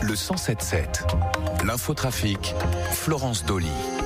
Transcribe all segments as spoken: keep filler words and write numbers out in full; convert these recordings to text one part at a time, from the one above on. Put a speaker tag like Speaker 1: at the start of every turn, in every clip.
Speaker 1: le cent sept sept. L'infotrafic, Florence Dolly.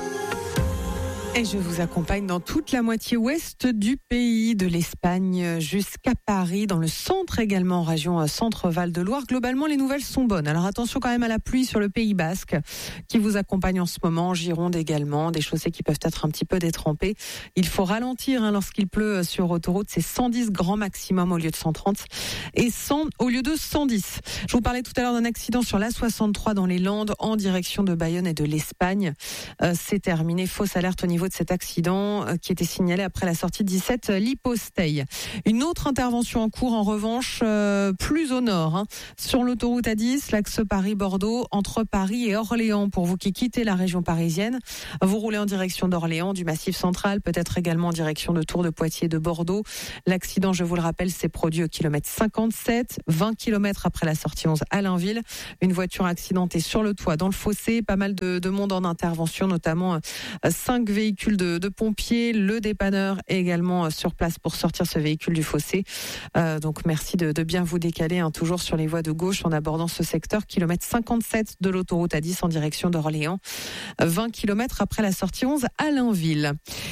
Speaker 2: Et je vous accompagne dans toute la moitié ouest du pays, de l'Espagne jusqu'à Paris, dans le centre également, en région Centre-Val de Loire. Globalement, les nouvelles sont bonnes. Alors attention quand même à la pluie sur le Pays Basque qui vous accompagne en ce moment, Gironde également, des chaussées qui peuvent être un petit peu détrempées. Il faut ralentir hein, lorsqu'il pleut sur autoroute, c'est cent dix grand maximum au lieu de cent trente et cent au lieu de cent dix. Je vous parlais tout à l'heure d'un accident sur l'A soixante-trois dans les Landes en direction de Bayonne et de l'Espagne. Euh, c'est terminé, fausse alerte au niveau de cet accident qui était signalé après la sortie dix-sept Liposteil. Une autre intervention en cours en revanche euh, plus au nord, hein, sur l'autoroute A dix, l'axe Paris-Bordeaux, entre Paris et Orléans. Pour vous qui quittez la région parisienne, vous roulez en direction d'Orléans, du Massif central, peut-être également en direction de Tours, de Poitiers, de Bordeaux. L'accident, je vous le rappelle, s'est produit au kilomètre cinquante-sept, vingt kilomètres après la sortie onze à Allainville. Une voiture accidentée sur le toit, dans le fossé, pas mal de, de monde en intervention, notamment euh, cinq véhicules de, de pompiers, le dépanneur est également sur place pour sortir ce véhicule du fossé. Euh, donc merci de, de bien vous décaler, hein, toujours sur les voies de gauche en abordant ce secteur, kilomètre cinquante-sept de l'autoroute A dix en direction d'Orléans, vingt kilomètres après la sortie onze à Allainville.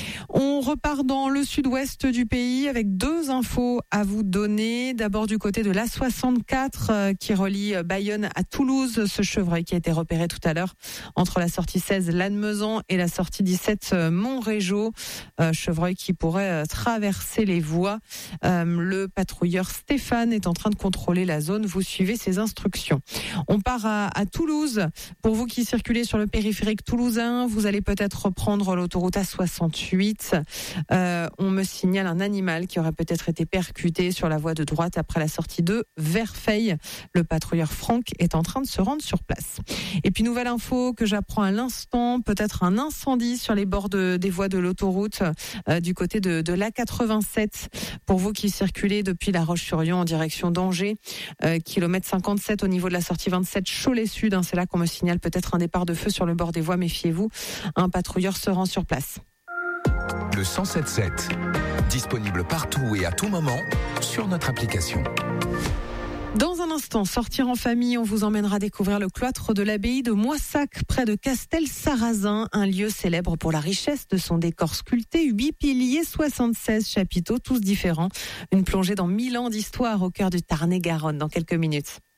Speaker 2: On repart dans le sud-ouest du pays avec deux infos à vous donner. D'abord du côté de l'A soixante-quatre euh, qui relie Bayonne à Toulouse, ce chevreuil qui a été repéré tout à l'heure entre la sortie seize Lannemezan et la sortie dix-sept euh, Montrégeau, euh, chevreuil qui pourrait euh, traverser les voies. Euh, le patrouilleur Stéphane est en train de contrôler la zone. Vous suivez ses instructions. On part à, à Toulouse. Pour vous qui circulez sur le périphérique toulousain, vous allez peut-être reprendre l'autoroute A soixante-huit. Euh, on me signale un animal qui aurait peut-être été percuté sur la voie de droite après la sortie de Verfeil. Le patrouilleur Franck est en train de se rendre sur place. Et puis nouvelle info que j'apprends à l'instant, peut-être un incendie sur les bords de, des voies de l'autoroute euh, du côté de, de l'A quatre-vingt-sept. Pour vous qui circulez depuis La Roche-sur-Yon en direction d'Angers, euh, kilomètre cinquante-sept au niveau de la sortie vingt-sept Cholet Sud, hein, c'est là qu'on me signale peut-être un départ de feu sur le bord des voies, méfiez-vous, un patrouilleur se rend sur place.
Speaker 1: Le cent sept sept, disponible partout et à tout moment sur notre application.
Speaker 2: Dans un instant, sortir en famille, on vous emmènera découvrir le cloître de l'abbaye de Moissac, près de Castel-Sarrazin, un lieu célèbre pour la richesse de son décor sculpté, huit piliers, soixante-seize chapiteaux, tous différents. Une plongée dans mille ans d'histoire au cœur du Tarn-et-Garonne dans quelques minutes.